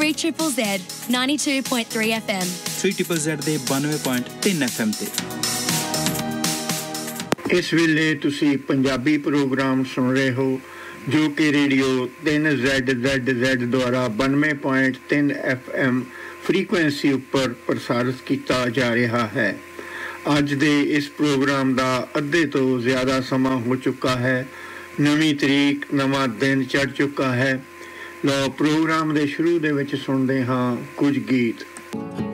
3ZZZ 92.3 FM 3ZZZ ਦੇ 92.3 FM ਤੇ ਇਸ ਵੇਲੇ ਤੁਸੀਂ ਪੰਜਾਬੀ ਪ੍ਰੋਗਰਾਮ ਸੁਣ ਰਹੇ ਹੋ ਜੋ ਕਿ ਰੇਡੀਓ 3ZZZ ਦੁਆਰਾ 92.3 FM ਫ੍ਰੀਕੁਐਂਸੀ ਉੱਪਰ ਪ੍ਰਸਾਰਿਤ ਕੀਤਾ ਜਾ ਰਿਹਾ ਹੈ। ਅੱਜ ਦੇ ਇਸ ਪ੍ਰੋਗਰਾਮ ਦਾ ਅੱਧੇ ਤੋਂ ਜ਼ਿਆਦਾ ਸਮਾਂ ਹੋ ਚੁੱਕਾ ਹੈ। ਨਵੀਂ ਤਰੀਕ, ਨਵਾਂ ਦਿਨ ਚੜ੍ਹ ਚੁੱਕਾ ਹੈ। ਲਓ ਪ੍ਰੋਗਰਾਮ ਦੇ ਸ਼ੁਰੂ ਦੇ ਵਿੱਚ ਸੁਣਦੇ ਹਾਂ ਕੁਝ ਗੀਤ।